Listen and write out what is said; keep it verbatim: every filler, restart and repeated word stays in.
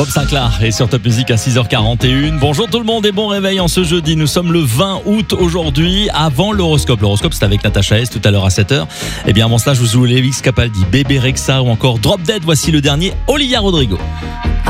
Bob Sinclair est sur Top Music à six heures quarante et une. Bonjour tout le monde et bon réveil en ce jeudi. Nous sommes le vingt août aujourd'hui, avant l'horoscope. L'horoscope, c'est avec Natacha S tout à l'heure à sept heures. Et bien avant cela, je vous joue Lewis Capaldi, Bébé Rexha ou encore Drop Dead. Voici le dernier, Olivia Rodrigo.